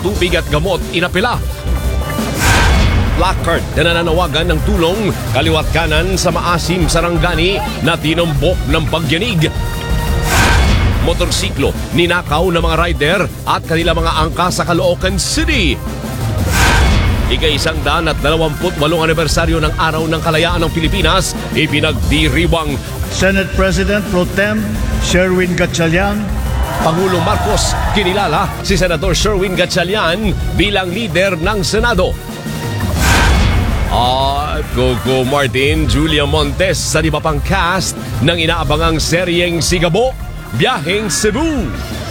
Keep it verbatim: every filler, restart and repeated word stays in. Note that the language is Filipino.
tubig at gamot inapila. Placard na nananawagan ng tulong kaliwat kanan sa maasim Sarangani na tinumbok ng pagyanig. Motorsiklo ninakaw ng mga rider at kanila mga angka sa Caloocan City. Ika-isang daan at dalawamput walong anibersaryo ng Araw ng Kalayaan ng Pilipinas ipinagdiriwang. Senate President Pro Tem Sherwin Gatchalian. Pangulong Marcos kinilala si Senator Sherwin Gatchalian bilang leader ng Senado. At Coco Martin, Julia Montes sa iba pang cast ng inaabangang seryeng Sigabo, Biyaheng Cebu.